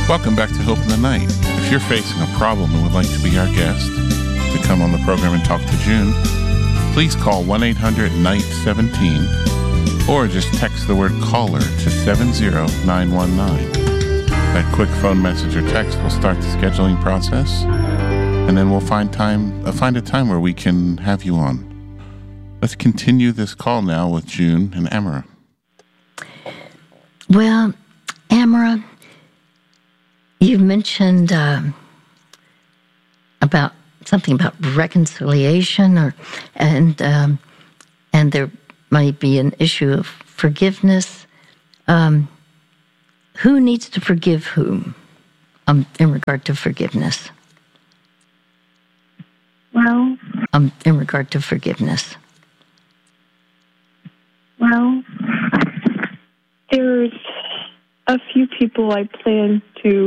Welcome back to Hope in the Night. If you're facing a problem and would like to be our guest to come on the program and talk to June, please call 1-800-NIGHT-17 or just text the word caller to 70919. That quick phone message or text will start the scheduling process, and then we'll find a time where we can have you on. Let's continue this call now with June and Amara. Well, Amara, you mentioned about something about reconciliation, and there might be an issue of forgiveness. Who needs to forgive whom in regard to forgiveness? Well, in regard to forgiveness. Well, there's a few people I plan to